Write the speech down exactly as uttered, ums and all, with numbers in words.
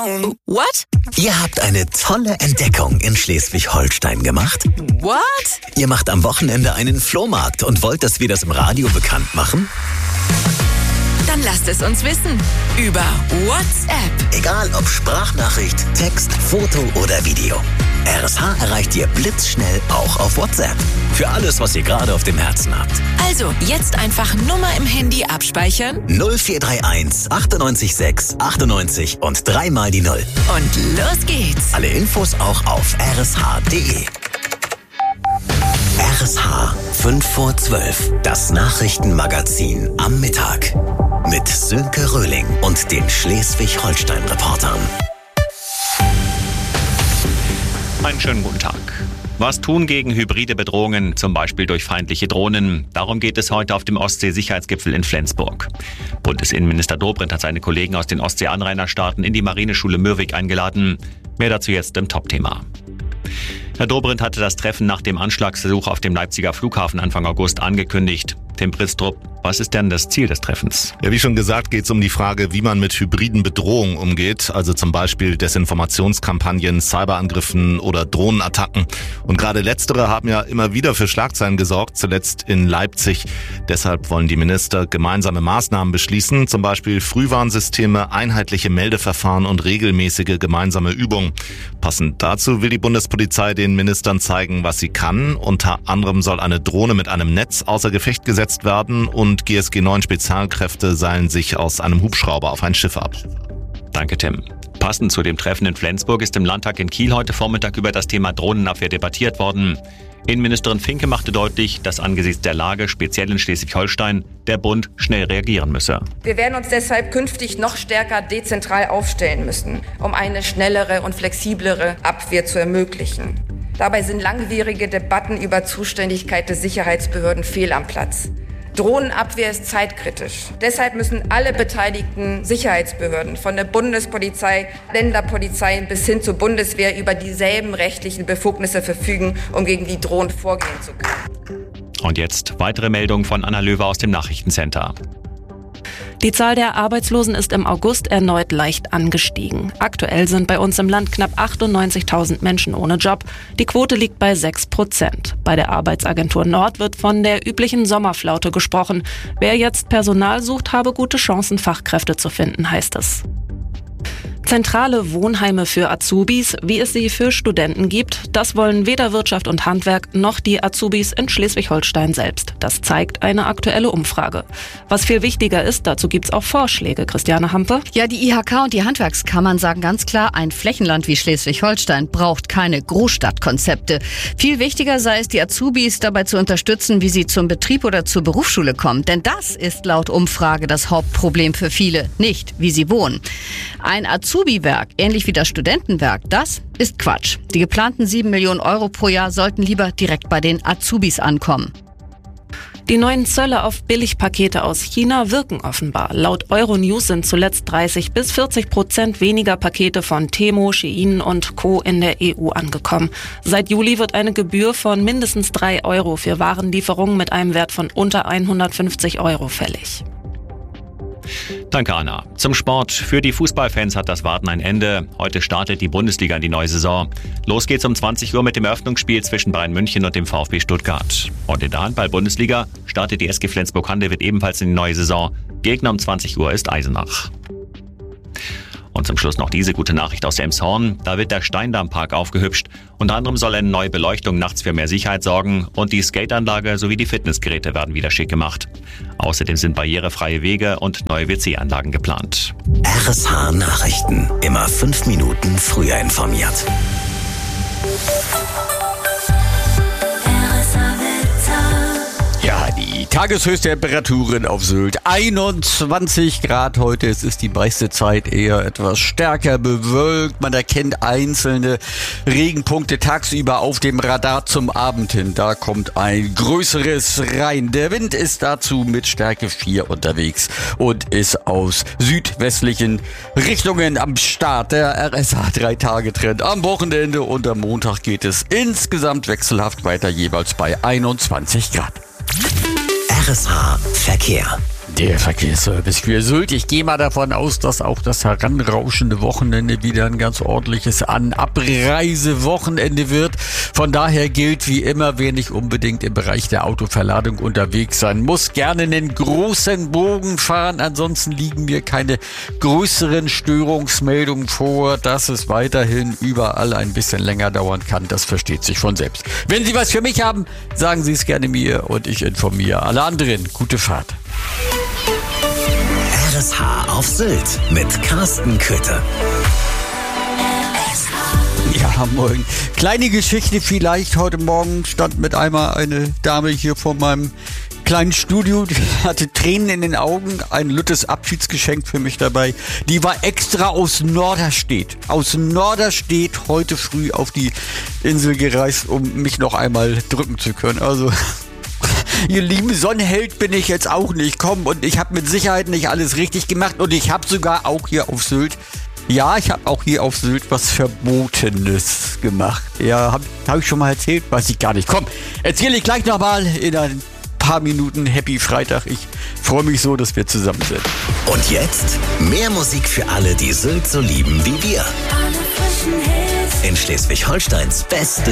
down. What? Ihr habt eine tolle Entdeckung in Schleswig-Holstein gemacht. What? Ihr macht am Wochenende einen Flohmarkt und wollt, dass wir das im Radio bekannt machen? Dann lasst es uns wissen. Über WhatsApp. Egal ob Sprachnachricht, Text, Foto oder Video. R S H erreicht ihr blitzschnell auch auf WhatsApp. Für alles, was ihr gerade auf dem Herzen habt. Also, jetzt einfach Nummer im Handy abspeichern. null vier drei eins achtundneunzig sechs achtundneunzig und dreimal die Null. Und los geht's. Alle Infos auch auf r s h punkt d e. R S H fünf vor zwölf. Das Nachrichtenmagazin am Mittag. Mit Sönke Röhling und den Schleswig-Holstein-Reportern. Einen schönen guten Tag. Was tun gegen hybride Bedrohungen, zum Beispiel durch feindliche Drohnen? Darum geht es heute auf dem Ostsee-Sicherheitsgipfel in Flensburg. Bundesinnenminister Dobrindt hat seine Kollegen aus den Ostsee-Anrainerstaaten in die Marineschule Mürwik eingeladen. Mehr dazu jetzt im Top-Thema. Herr Dobrindt hatte das Treffen nach dem Anschlagsversuch auf dem Leipziger Flughafen Anfang August angekündigt. Tim Bristrup, was ist denn das Ziel des Treffens? Ja, wie schon gesagt, geht es um die Frage, wie man mit hybriden Bedrohungen umgeht, also zum Beispiel Desinformationskampagnen, Cyberangriffen oder Drohnenattacken. Und gerade letztere haben ja immer wieder für Schlagzeilen gesorgt, zuletzt in Leipzig. Deshalb wollen die Minister gemeinsame Maßnahmen beschließen, zum Beispiel Frühwarnsysteme, einheitliche Meldeverfahren und regelmäßige gemeinsame Übungen. Passend dazu will die Bundespolizei den Ministern zeigen, was sie kann. Unter anderem soll eine Drohne mit einem Netz außer Gefecht gesetzt werden und G S G neun Spezialkräfte seilen sich aus einem Hubschrauber auf ein Schiff ab. Danke, Tim. Passend zu dem Treffen in Flensburg ist im Landtag in Kiel heute Vormittag über das Thema Drohnenabwehr debattiert worden. Innenministerin Finke machte deutlich, dass angesichts der Lage, speziell in Schleswig-Holstein, der Bund schnell reagieren müsse. Wir werden uns deshalb künftig noch stärker dezentral aufstellen müssen, um eine schnellere und flexiblere Abwehr zu ermöglichen. Dabei sind langwierige Debatten über Zuständigkeit des Sicherheitsbehörden fehl am Platz. Drohnenabwehr ist zeitkritisch. Deshalb müssen alle beteiligten Sicherheitsbehörden, von der Bundespolizei, Länderpolizeien bis hin zur Bundeswehr, über dieselben rechtlichen Befugnisse verfügen, um gegen die Drohnen vorgehen zu können. Und jetzt weitere Meldungen von Anna Löwe aus dem Nachrichtencenter. Die Zahl der Arbeitslosen ist im August erneut leicht angestiegen. Aktuell sind bei uns im Land knapp achtundneunzigtausend Menschen ohne Job. Die Quote liegt bei sechs Prozent. Bei der Arbeitsagentur Nord wird von der üblichen Sommerflaute gesprochen. Wer jetzt Personal sucht, habe gute Chancen, Fachkräfte zu finden, heißt es. Zentrale Wohnheime für Azubis, wie es sie für Studenten gibt, das wollen weder Wirtschaft und Handwerk noch die Azubis in Schleswig-Holstein selbst. Das zeigt eine aktuelle Umfrage. Was viel wichtiger ist, dazu gibt's auch Vorschläge. Christiane Hampe? Ja, die I H K und die Handwerkskammern sagen ganz klar, ein Flächenland wie Schleswig-Holstein braucht keine Großstadtkonzepte. Viel wichtiger sei es, die Azubis dabei zu unterstützen, wie sie zum Betrieb oder zur Berufsschule kommen. Denn das ist laut Umfrage das Hauptproblem für viele, nicht wie sie wohnen. Ein Azubi-Werk, ähnlich wie das Studentenwerk, das ist Quatsch. Die geplanten sieben Millionen Euro pro Jahr sollten lieber direkt bei den Azubis ankommen. Die neuen Zölle auf Billigpakete aus China wirken offenbar. Laut Euronews sind zuletzt dreißig bis vierzig Prozent weniger Pakete von Temu, Shein und Co. in der E U angekommen. Seit Juli wird eine Gebühr von mindestens drei Euro für Warenlieferungen mit einem Wert von unter hundertfünfzig Euro fällig. Danke, Anna. Zum Sport. Für die Fußballfans hat das Warten ein Ende. Heute startet die Bundesliga in die neue Saison. Los geht's um zwanzig Uhr mit dem Eröffnungsspiel zwischen Bayern München und dem VfB Stuttgart. Und in der Handball-Bundesliga startet die S G Flensburg-Handewitt ebenfalls in die neue Saison. Gegner um zwanzig Uhr ist Eisenach. Und zum Schluss noch diese gute Nachricht aus Elmshorn. Da wird der Steindammpark aufgehübscht. Unter anderem soll eine neue Beleuchtung nachts für mehr Sicherheit sorgen und die Skateanlage sowie die Fitnessgeräte werden wieder schick gemacht. Außerdem sind barrierefreie Wege und neue W C-Anlagen geplant. R S H Nachrichten. Immer fünf Minuten früher informiert. Ja, die Tageshöchsttemperaturen auf Sylt. einundzwanzig Grad heute. Es ist die meiste Zeit eher etwas stärker bewölkt. Man erkennt einzelne Regenpunkte tagsüber auf dem Radar zum Abend hin. Da kommt ein größeres rein. Der Wind ist dazu mit Stärke vier unterwegs und ist aus südwestlichen Richtungen am Start. Der R S H drei Tage Trend am Wochenende und am Montag geht es insgesamt wechselhaft weiter, jeweils bei einundzwanzig Grad. R S H Verkehr. Der Verkehrsservice für Sylt. Ich gehe mal davon aus, dass auch das heranrauschende Wochenende wieder ein ganz ordentliches An-Abreise-Wochenende wird. Von daher gilt wie immer, wer nicht unbedingt im Bereich der Autoverladung unterwegs sein muss, gerne einen großen Bogen fahren. Ansonsten liegen mir keine größeren Störungsmeldungen vor. Dass es weiterhin überall ein bisschen länger dauern kann, das versteht sich von selbst. Wenn Sie was für mich haben, sagen Sie es gerne mir und ich informiere alle anderen. Gute Fahrt. R S H auf Sylt mit Carsten Kötter. Ja, moin. Kleine Geschichte vielleicht. Heute Morgen stand mit einmal eine Dame hier vor meinem kleinen Studio, die hatte Tränen in den Augen, ein lüttes Abschiedsgeschenk für mich dabei. Die war extra aus Norderstedt, aus Norderstedt heute früh auf die Insel gereist, um mich noch einmal drücken zu können. Also, ihr lieben Sonnenheld bin ich jetzt auch nicht. Komm, und ich habe mit Sicherheit nicht alles richtig gemacht und ich habe sogar auch hier auf Sylt, ja, ich habe auch hier auf Sylt was Verbotenes gemacht. Ja, habe hab ich schon mal erzählt? Weiß ich gar nicht. Komm, erzähle ich gleich nochmal in ein paar Minuten. Happy Freitag. Ich freue mich so, dass wir zusammen sind. Und jetzt mehr Musik für alle, die Sylt so lieben wie wir. In Schleswig-Holsteins beste